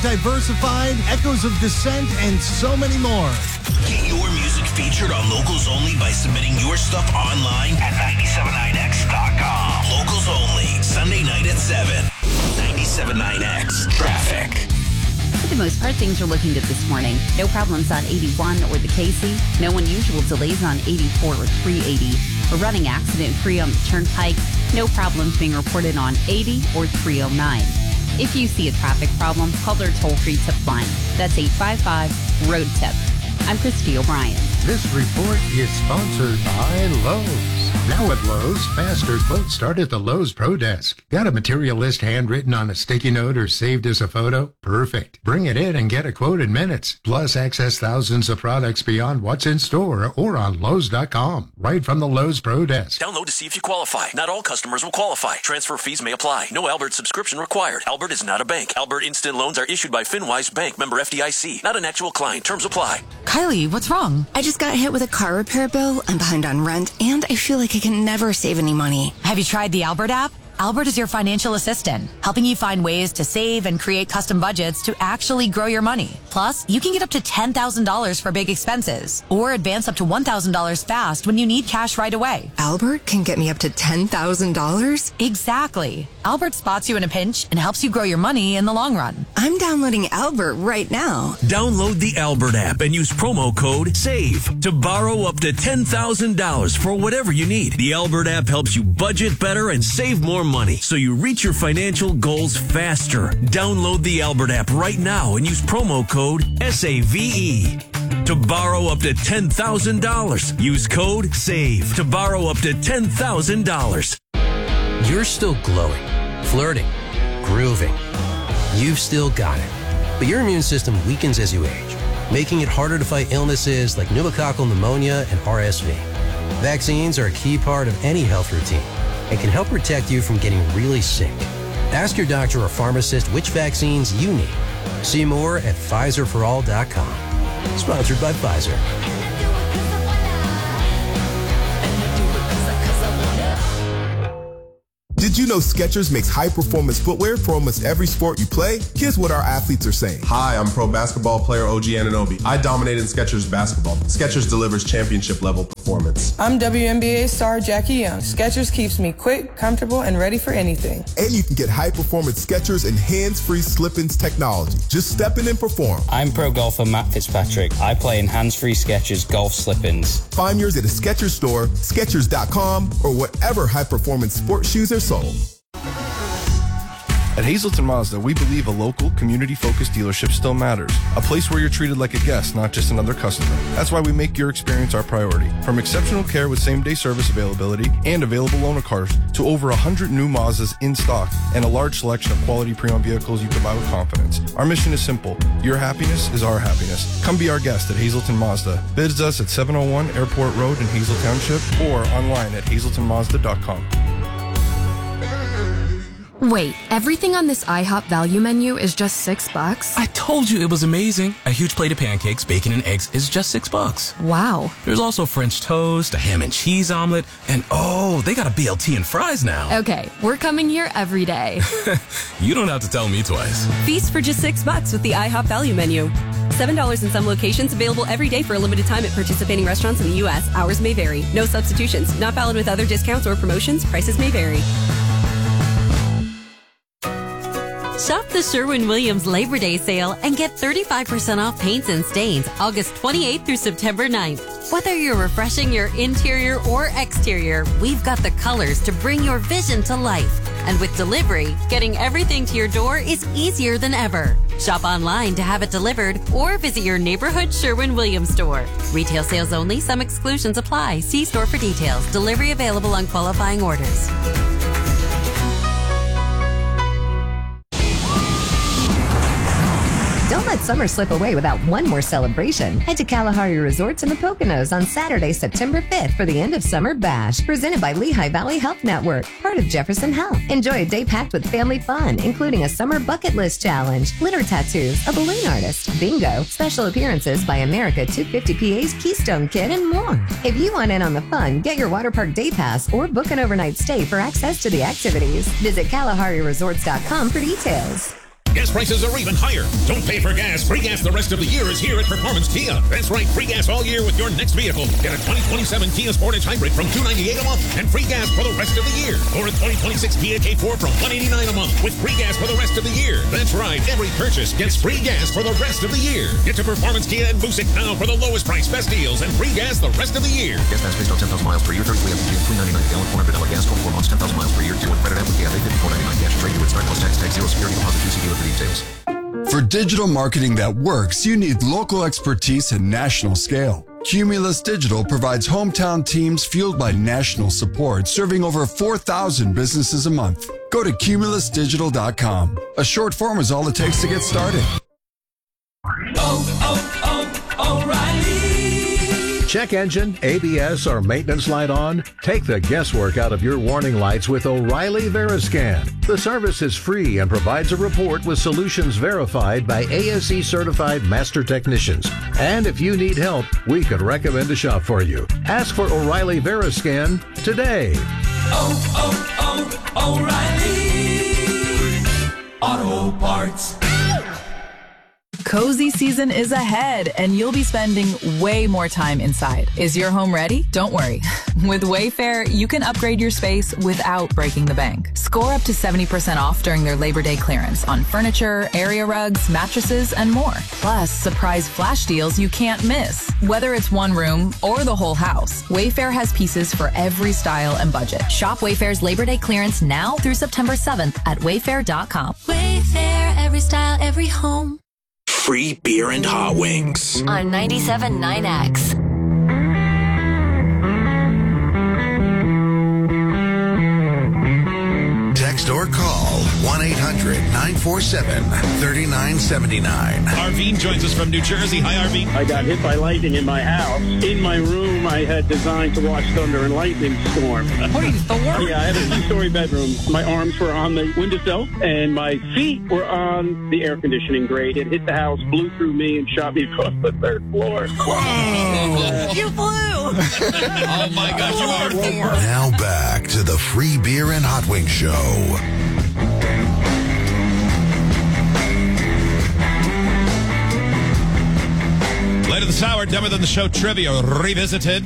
Diversified, Echoes of Dissent, and so many more. Get your music featured on Locals Only by submitting your stuff online at 979x.com. Locals Only, Sunday night at 7. 97.9X Traffic. For the most part, things are looking good this morning. No problems on 81 or the Casey. No unusual delays on 84 or 380. We're running accident-free on the Turnpike. No problems being reported on 80 or 309. If you see a traffic problem, call their toll-free tip line. That's 855-ROAD-TIP. I'm Christy O'Brien. This report is sponsored by Lowe's. Now at Lowe's, faster quotes start at the Lowe's Pro Desk. Got a material list handwritten on a sticky note or saved as a photo? Perfect. Bring it in and get a quote in minutes. Plus, access thousands of products beyond what's in store or on Lowe's.com. Right from the Lowe's Pro Desk. Download to see if you qualify. Not all customers will qualify. Transfer fees may apply. No Albert subscription required. Albert is not a bank. Albert Instant Loans are issued by FinWise Bank, member FDIC. Not an actual client. Terms apply. Kylie, what's wrong? I just got hit with a car repair bill. I'm behind on rent, and I feel like I can never save any money. Have you tried the Albert app? Albert is your financial assistant, helping you find ways to save and create custom budgets to actually grow your money. Plus, you can get up to $10,000 for big expenses or advance up to $1,000 fast when you need cash right away. Albert can get me up to $10,000? Exactly. Albert spots you in a pinch and helps you grow your money in the long run. I'm downloading Albert right now. Download the Albert app and use promo code SAVE to borrow up to $10,000 for whatever you need. The Albert app helps you budget better and save more money so you reach your financial goals faster. Download the Albert app right now and use promo code SAVE to borrow up to $10,000. Use code SAVE to borrow up to $10,000. You're still glowing, flirting, grooving. You've still got it. But your immune system weakens as you age, making it harder to fight illnesses like pneumococcal pneumonia and RSV. Vaccines are a key part of any health routine and can help protect you from getting really sick. Ask your doctor or pharmacist which vaccines you need. See more at PfizerForAll.com. Sponsored by Pfizer. Did you know Skechers makes high-performance footwear for almost every sport you play? Here's what our athletes are saying. Hi, I'm pro basketball player OG Anunoby. I dominate in Skechers basketball. Skechers delivers championship-level performance. I'm WNBA star Jackie Young. Skechers keeps me quick, comfortable, and ready for anything. And you can get high-performance Skechers and hands-free slip-ins technology. Just step in and perform. I'm pro golfer Matt Fitzpatrick. I play in hands-free Skechers golf slip-ins. Find yours at a Skechers store, Skechers.com, or whatever high-performance sports shoes are sold. At Hazleton Mazda, we believe a local, community-focused dealership still matters. A place where you're treated like a guest, not just another customer. That's why we make your experience our priority. From exceptional care with same-day service availability and available loaner cars to over 100 new Mazdas in stock and a large selection of quality pre-owned vehicles you can buy with confidence. Our mission is simple. Your happiness is our happiness. Come be our guest at Hazleton Mazda. Visit us at 701 Airport Road in Hazel Township or online at hazeltonmazda.com. Wait, everything on this IHOP value menu is just $6? I told you it was amazing. A huge plate of pancakes, bacon, and eggs is just $6. Wow. There's also French toast, a ham and cheese omelet, and oh, they got a BLT and fries now. Okay, we're coming here every day. You don't have to tell me twice. Feast for just $6 with the IHOP value menu. $7 in some locations, available every day for a limited time at participating restaurants in the U.S. Hours may vary. No substitutions. Not valid with other discounts or promotions. Prices may vary. Shop the Sherwin-Williams Labor Day sale and get 35% off paints and stains August 28th through September 9th. Whether you're refreshing your interior or exterior, we've got the colors to bring your vision to life. And with delivery, getting everything to your door is easier than ever. Shop online to have it delivered or visit your neighborhood Sherwin-Williams store. Retail sales only. Some exclusions apply. See store for details. Delivery available on qualifying orders. Don't let summer slip away without one more celebration. Head to Kalahari Resorts in the Poconos on Saturday, September 5th for the End of Summer Bash, presented by Lehigh Valley Health Network, part of Jefferson Health. Enjoy a day packed with family fun, including a summer bucket list challenge, glitter tattoos, a balloon artist, bingo, special appearances by America 250PA's Keystone Kid, and more. If you want in on the fun, get your water park day pass or book an overnight stay for access to the activities. Visit KalahariResorts.com for details. gas prices are even higher. Don't pay for gas. Free gas the rest of the year is here at Performance Kia. That's right, free gas all year with your next vehicle. Get a 2027 Kia Sportage Hybrid from $298 a month and free gas for the rest of the year. Or a 2026 Kia K4 from $189 a month with free gas for the rest of the year. That's right, every purchase gets free gas for the rest of the year. Get to Performance Kia and Busick now for the lowest price, best deals, and free gas the rest of the year. Gas pass based on 10,000 miles per year, 33 MPG, $3.99 gallon, $400 gas, 24 months, 10,000 miles per year, 2 credit app with Kia, $54.99 cash trade with start plus tax, 0 security deposit, 2 dealer for details. For digital marketing that works, you need local expertise and national scale. Cumulus Digital provides hometown teams fueled by national support, serving over 4,000 businesses a month. Go to cumulusdigital.com. A short form is all it takes to get started. O'Reilly. Check engine, ABS, or maintenance light on? Take the guesswork out of your warning lights with O'Reilly Veriscan. The service is free and provides a report with solutions verified by ASE certified master technicians. And if you need help, we could recommend a shop for you. Ask for O'Reilly Veriscan today. O'Reilly Auto Parts. Cozy season is ahead, and you'll be spending way more time inside. Is your home ready? Don't worry. With Wayfair, you can upgrade your space without breaking the bank. Score up to 70% off during their Labor Day clearance on furniture, area rugs, mattresses, and more. Plus, surprise flash deals you can't miss. Whether it's one room or the whole house, Wayfair has pieces for every style and budget. Shop Wayfair's Labor Day clearance now through September 7th at wayfair.com. Wayfair, every style, every home. Free beer and hot wings. On 97.9X. Text or call 1-800-947-3979. Arvine joins us from New Jersey. Hi, Arvine. I got hit by lightning in my house. In my room, I had designed to watch thunder and lightning storm. What are you, Thor? Yeah, I had a 2-story bedroom. My arms were on the windowsill, and my feet were on the air conditioning grate. It hit the house, blew through me, and shot me across the 3rd floor. Whoa! You flew! Oh, my gosh, you are Thor. Now back to the Free Beer and Hot Wings Show. Later this hour, Dumber Than the Show trivia revisited.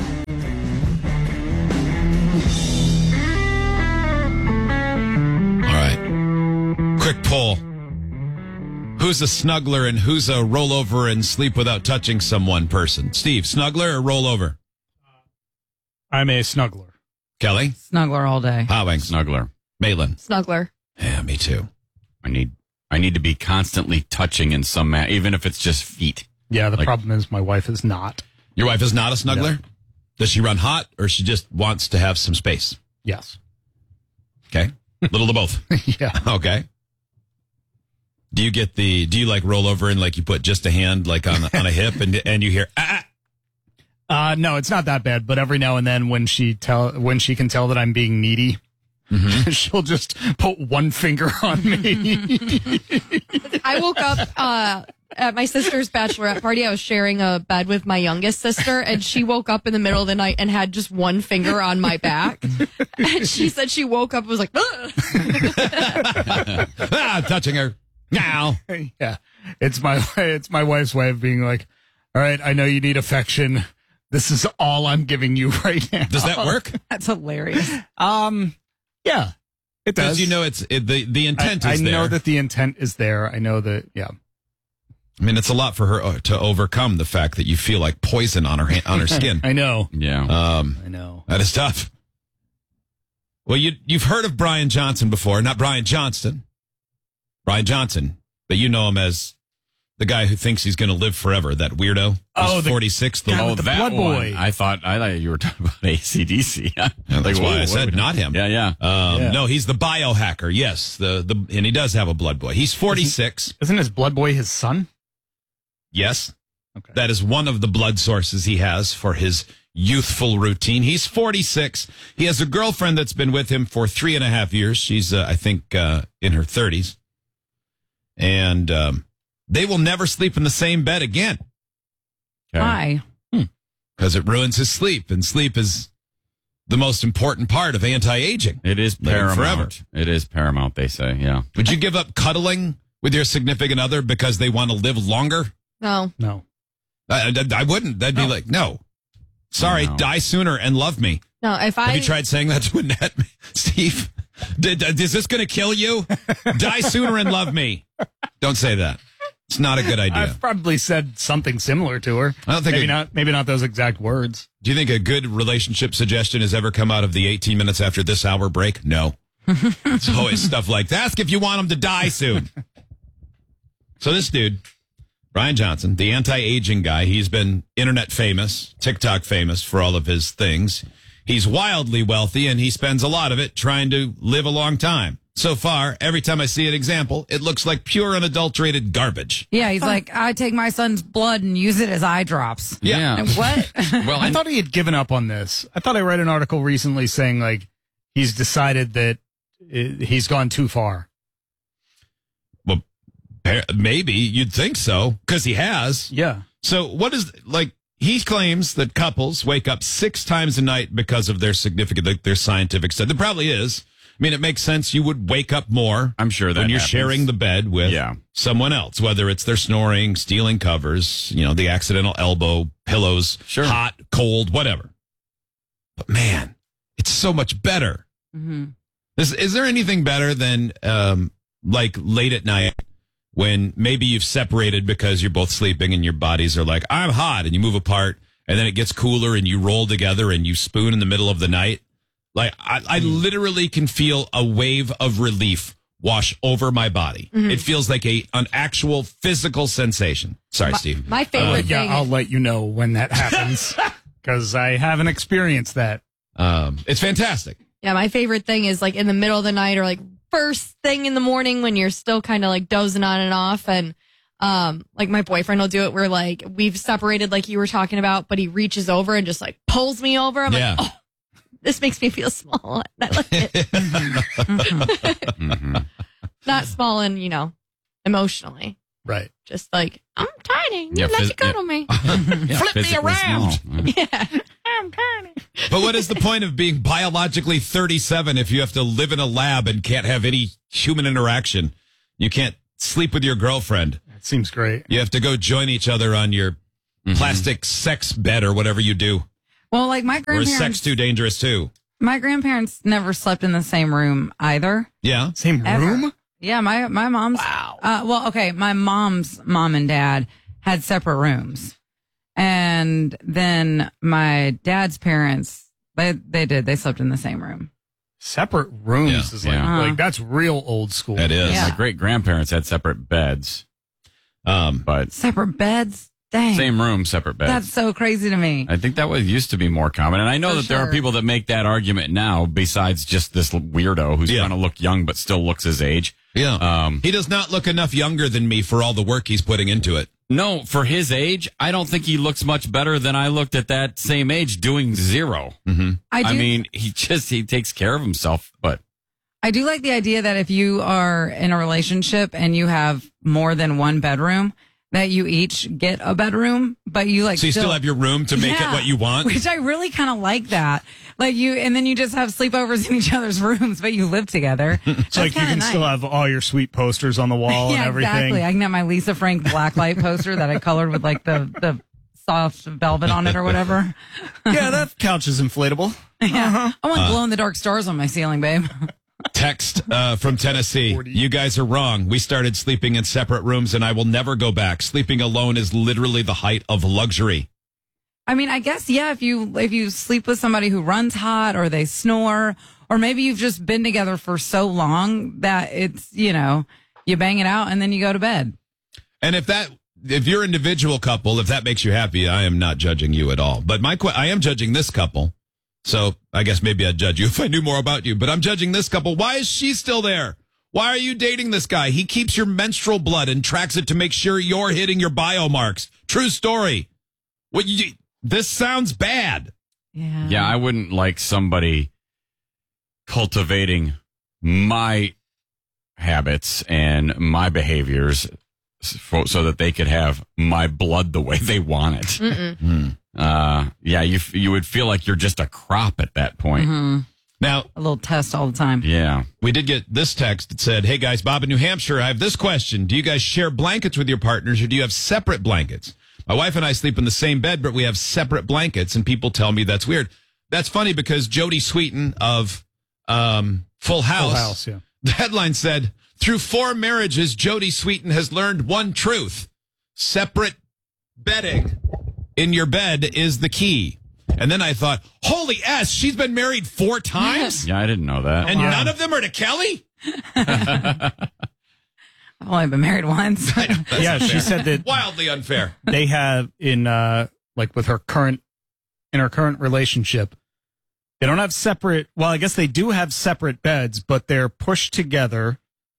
All right. Quick poll. Who's a snuggler and who's a rollover and sleep without touching someone person? Steve, snuggler or rollover? I'm a snuggler. Kelly? Snuggler all day. Howing? Snuggler. Malin? Snuggler. Yeah, me too. I need to be constantly touching in some manner, even if it's just feet. Yeah, the problem is my wife is not. Your wife is not a snuggler? No. Does she run hot or she just wants to have some space? Yes. Okay. Little of both. Yeah. Okay. Do you like roll over and like you put just a hand like on a hip and you hear no, it's not that bad, but every now and then when she can tell that I'm being needy, she'll just put one finger on me. I woke up at my sister's bachelorette party. I was sharing a bed with my youngest sister, and she woke up in the middle of the night and had just one finger on my back. And she said she woke up and was like, touching her. Now. Yeah. It's my wife's way of being like, all right, I know you need affection. This is all I'm giving you right now. Does that work? That's hilarious. Yeah, it does. Because you know the intent is there. I know that the intent is there. I know that, yeah. I mean, it's a lot for her to overcome the fact that you feel like poison on her skin. I know. Yeah. I know. That is tough. Well, you've heard of Brian Johnson before. Not Brian Johnston. Brian Johnson. But you know him as the guy who thinks he's going to live forever. That weirdo. Oh, 46. The that Blood Boy. One. I thought you were talking about AC/DC. Yeah, that's why I said not him. Yeah. No, he's the biohacker. Yes. And he does have a Blood Boy. He's 46. Isn't his Blood Boy his son? Yes. Okay. That is one of the blood sources he has for his youthful routine. He's 46. He has a girlfriend that's been with him for 3.5 years. She's, I think, in her 30s. And they will never sleep in the same bed again. Okay. Why? Because it ruins his sleep. And sleep is the most important part of anti-aging. It is paramount. Forever. It is paramount, they say, yeah. Would you give up cuddling with your significant other because they want to live longer? No. I wouldn't. That'd be like, no. Sorry, die sooner and love me. No, if Have you tried saying that to Annette? Steve, is this going to kill you? Die sooner and love me. Don't say that. It's not a good idea. I've probably said something similar to her. I don't think maybe not those exact words. Do you think a good relationship suggestion has ever come out of the 18 minutes after this hour break? No. It's always stuff like that. Ask if you want him to die soon. So this dude, Brian Johnson, the anti-aging guy, he's been internet famous, TikTok famous for all of his things. He's wildly wealthy, and he spends a lot of it trying to live a long time. So far, every time I see an example, it looks like pure unadulterated garbage. Yeah, he's like, I take my son's blood and use it as eye drops. Yeah. And what? Well, I thought he had given up on this. I thought I read an article recently saying, like, he's decided that he's gone too far. Well, maybe you'd think so, because he has. Yeah. So what is, like, he claims that couples wake up 6 times a night because of their significant, their scientific study. There probably is. I mean, it makes sense you would wake up more. I'm sure that when you're happens. sharing the bed with someone else, whether it's their snoring, stealing covers, the accidental elbow, pillows, hot, cold, whatever. But man, it's so much better. Mm-hmm. Is there anything better than like late at night when maybe you've separated because you're both sleeping and your bodies are like, I'm hot, and you move apart, and then it gets cooler and you roll together and you spoon in the middle of the night? Like, I literally can feel a wave of relief wash over my body. Mm-hmm. It feels like an actual physical sensation. Sorry, Steve. My favorite thing. Yeah, I'll let you know when that happens because I haven't experienced that. It's fantastic. Yeah, my favorite thing is like in the middle of the night or like first thing in the morning when you're still kind of like dozing on and off. And like my boyfriend will do it where like we've separated like you were talking about, but he reaches over and just like pulls me over. I'm like, oh. This makes me feel small. I like it. Mm-hmm. Not small and, emotionally. Right. Just like, I'm tiny. Yeah, Let you cuddle me. Flip me around. Yeah. I'm tiny. But what is the point of being biologically 37 if you have to live in a lab and can't have any human interaction? You can't sleep with your girlfriend. That seems great. You have to go join each other on your plastic sex bed or whatever you do. Well, like my Or is grandparents. sex too dangerous too? My grandparents never slept in the same room either. Yeah. Same Ever. room? Yeah, my mom's. Wow. Well, okay, my mom's mom and dad had separate rooms, and then my dad's parents they did. They slept in the same room. Separate rooms is like that's real old school. It is. Yeah. My great grandparents had separate beds, but Separate beds. Dang. same room, separate beds. That's so crazy to me. I think that used to be more common. And I know For that there are sure. people that make that argument now, besides just this weirdo who's trying to look young but still looks his age. Yeah. He does not look enough younger than me for all the work he's putting into it. No, for his age, I don't think he looks much better than I looked at that same age doing zero. Mm-hmm. I mean, he takes care of himself, but I do like the idea that if you are in a relationship and you have more than one bedroom, that you each get a bedroom, but you like So you still have your room to make it what you want? Which I really kind of like that. Like and then you just have sleepovers in each other's rooms, but you live together. It's like you can still have all your sweet posters on the wall and everything. Exactly. I can have my Lisa Frank blacklight poster that I colored with like the soft velvet on it or whatever. Yeah, that couch is inflatable. Yeah. I want glow in the dark stars on my ceiling, babe. Text from Tennessee. You guys are wrong. We started sleeping in separate rooms and I will never go back. Sleeping alone is literally the height of luxury. I mean, I guess, yeah, if you sleep with somebody who runs hot or they snore, or maybe you've just been together for so long that it's, you bang it out and then you go to bed. And if you're an individual couple, if that makes you happy, I am not judging you at all. But I am judging this couple. So I guess maybe I'd judge you if I knew more about you. But I'm judging this couple. Why is she still there? Why are you dating this guy? He keeps your menstrual blood and tracks it to make sure you're hitting your biomarks. True story. This sounds bad. Yeah. yeah, I wouldn't like somebody cultivating my habits and my behaviors so that they could have my blood the way they want it. Mm-mm. Yeah, you would feel like you're just a crop at that point. Mm-hmm. Now, a little test all the time. Yeah. We did get this text that said, "Hey guys, Bob in New Hampshire, I have this question. Do you guys share blankets with your partners or do you have separate blankets? My wife and I sleep in the same bed, but we have separate blankets, and people tell me that's weird." That's funny because Jodie Sweetin of Full House, yeah. The headline said, "Through 4 marriages, Jodie Sweetin has learned one truth. Separate bedding in your bed is the key." And then I thought, holy S, she's been married 4 times? Yeah, I didn't know that. And none of them are to Kelly? I've only been married once. Yeah, she said that wildly unfair. They have in with her current relationship, they don't have separate. Well, I guess they do have separate beds, but they're pushed together,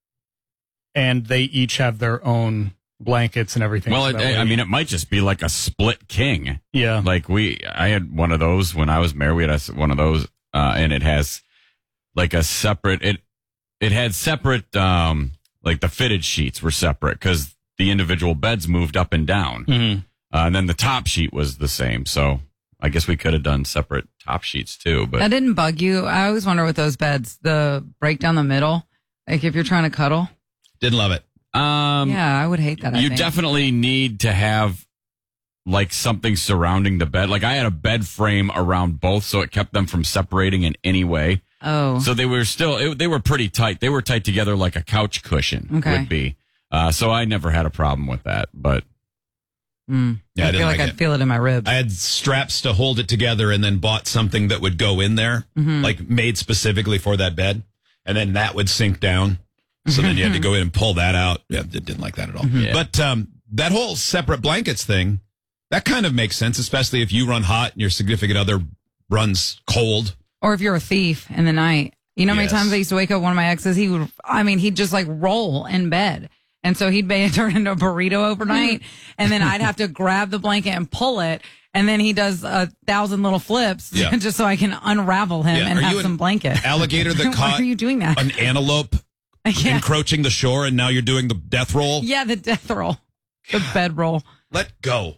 and they each have their own blankets and everything. Well, so I mean, it might just be like a split king. Yeah. Like I had one of those when I was married. We had one of those, and it has like a separate, it had separate, like the fitted sheets were separate because the individual beds moved up and down. Mm-hmm. And then the top sheet was the same. So I guess we could have done separate top sheets too, but That didn't bug you? I always wonder with those beds, the break down the middle, like if you're trying to cuddle. Didn't love it. Yeah, I would hate that. You definitely need to have like something surrounding the bed. Like I had a bed frame around both, so it kept them from separating in any way. Oh. So they were they were pretty tight. They were tight together like a couch cushion would be. So I never had a problem with that, but. Yeah, I feel like I'd feel it in my ribs. I had straps to hold it together and then bought something that would go in there, like made specifically for that bed. And then that would sink down. So then you had to go in and pull that out. Yeah, didn't like that at all. Yeah. But that whole separate blankets thing, that kind of makes sense, especially if you run hot and your significant other runs cold. Or if you're a thief in the night. You know how many times I used to wake up one of my exes, he'd just like roll in bed. And so he'd turn into a burrito overnight. And then I'd have to grab the blanket and pull it. And then he does 1,000 little flips just so I can unravel him and have some blanket. Alligator that Why caught are you doing that? an antelope encroaching the shore, and now you're doing the death roll? Yeah, the death roll. The bed roll. Let go.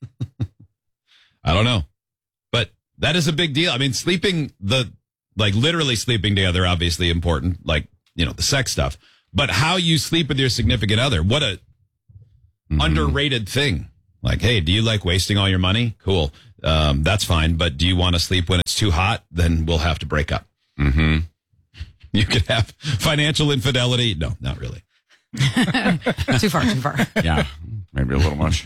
I don't know. But that is a big deal. I mean, literally sleeping together, obviously important, like, the sex stuff. But how you sleep with your significant other, what a underrated thing. Like, hey, do you like wasting all your money? Cool. That's fine. But do you want to sleep when it's too hot? Then we'll have to break up. Mm-hmm. You could have financial infidelity. No, not really. Too far. Yeah, maybe a little much.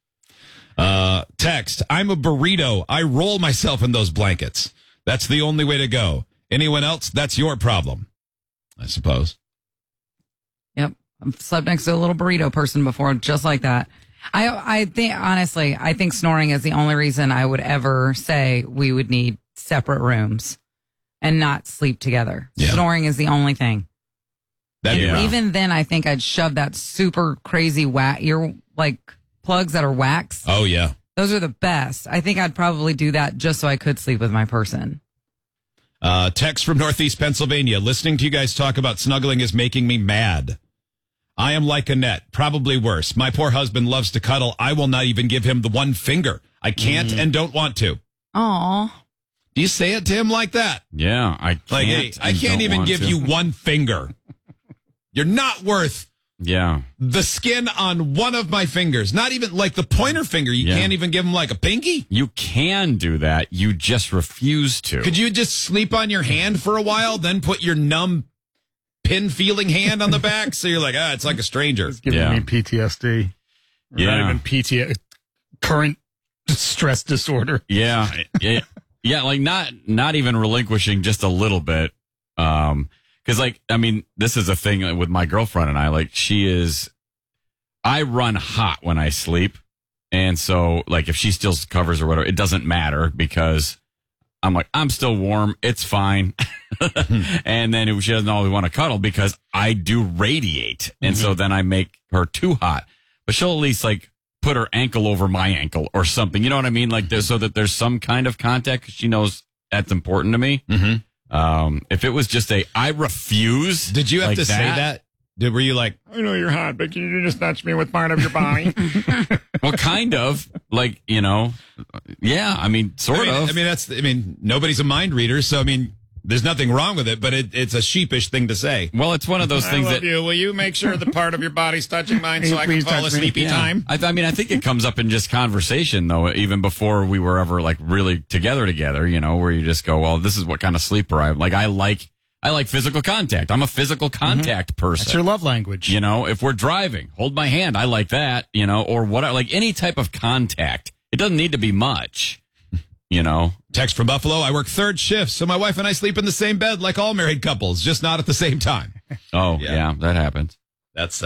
Text, I'm a burrito. I roll myself in those blankets. That's the only way to go. Anyone else? That's your problem, I suppose. Yep. I've slept next to a little burrito person before, just like that. I think, honestly, I think snoring is the only reason I would ever say we would need separate rooms and not sleep together. Yeah. Snoring is the only thing. Yeah. Even then, I think I'd shove that super crazy ear like plugs that are wax. Oh, yeah. Those are the best. I think I'd probably do that just so I could sleep with my person. Text from Northeast Pennsylvania. Listening to you guys talk about snuggling is making me mad. I am like Annette, probably worse. My poor husband loves to cuddle. I will not even give him the one finger. I can't and don't want to. Aw. Do you say it to him like that? Yeah, I can't. Like, hey, I can't even give you one finger. You're not worth the skin on one of my fingers. Not even like the pointer finger. You can't even give him like a pinky? You can do that. You just refuse to. Could you just sleep on your hand for a while, then put your numb pin feeling hand on the back? So you're like, it's like a stranger. It's giving me PTSD. Or not even PTSD. Current stress disorder. Yeah. Like not even relinquishing just a little bit. Because, this is a thing with my girlfriend and I. Like, I run hot when I sleep. And so, like, if she still covers or whatever, it doesn't matter because I'm like, I'm still warm. It's fine. And then she doesn't always want to cuddle because I do radiate. And so then I make her too hot. But she'll at least, like, put her ankle over my ankle or something. You know what I mean? Like, so that there's some kind of contact. 'Cause she knows that's important to me. Mm-hmm. If it was just I refuse. Did you have like to say that? Were you like, I know you're hot, but can you just touch me with part of your body? Well, kind of. Like, yeah, sort of. nobody's a mind reader. So, There's nothing wrong with it, but it's a sheepish thing to say. Well, it's one of those things that you. Will you make sure the part of your body's touching mine so I can fall asleep time? I mean, I think it comes up in just conversation, though, even before we were ever like really together, where you just go, well, this is what kind of sleeper I like. I like physical contact. I'm a physical contact person. That's your love language. If we're driving, hold my hand. I like that, or what, like any type of contact. It doesn't need to be much. Text from Buffalo. I work third shift, so my wife and I sleep in the same bed like all married couples, just not at the same time. Oh, yeah, that happens. That's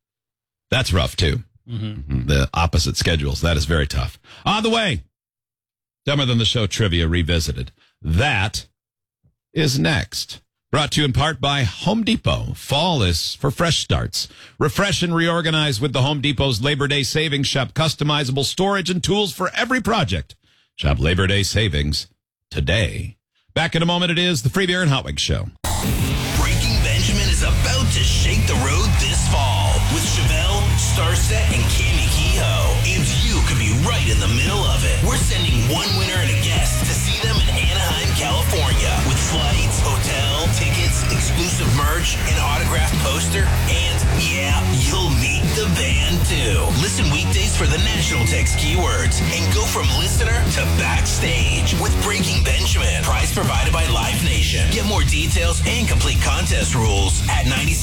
rough too. Mm-hmm. The opposite schedules. That is very tough. On the way, Dumber Than the Show Trivia Revisited. That is next. Brought to you in part by Home Depot. Fall is for fresh starts. Refresh and reorganize with the Home Depot's Labor Day Savings Shop. Customizable storage and tools for every project. Shop Labor Day Savings today. Back in a moment, it is the Free Beer and Hot Wings Show. Breaking Benjamin is about to shake the road this fall with Chevelle, Starset, and Cami Kehoe. And you could be right in the middle of it. We're sending one winner and a guest to see them in Anaheim, California, with flights, hotel, tickets, exclusive merch, an autographed poster, and yeah, you'll meet the band too. Listen weekdays for the national text keywords and go from listener to backstage with Breaking Benjamin. Prize provided by Live Nation. Get more details and complete contest rules at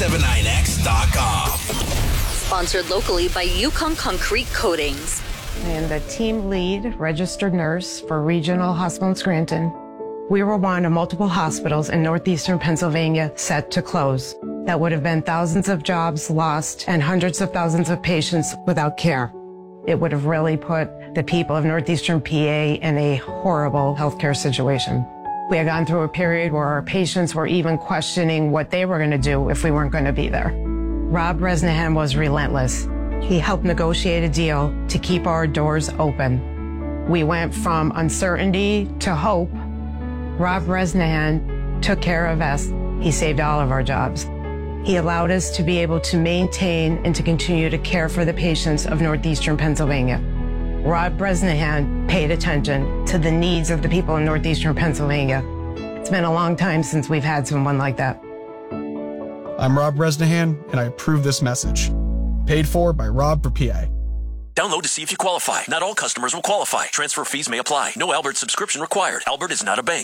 979x.com. Sponsored locally by Yukon Concrete Coatings. I am the team lead registered nurse for Regional Hospital in Scranton. We were one of multiple hospitals in northeastern Pennsylvania set to close. That would have been thousands of jobs lost and hundreds of thousands of patients without care. It would have really put the people of northeastern PA in a horrible healthcare situation. We had gone through a period where our patients were even questioning what they were going to do if we weren't going to be there. Rob Bresnahan was relentless. He helped negotiate a deal to keep our doors open. We went from uncertainty to hope. Rob Bresnahan took care of us. He saved all of our jobs. He allowed us to be able to maintain and to continue to care for the patients of northeastern Pennsylvania. Rob Bresnahan paid attention to the needs of the people in northeastern Pennsylvania. It's been a long time since we've had someone like that. I'm Rob Bresnahan, and I approve this message. Paid for by Rob for PA. Download to see if you qualify. Not all customers will qualify. Transfer fees may apply. No Albert subscription required. Albert is not a bank.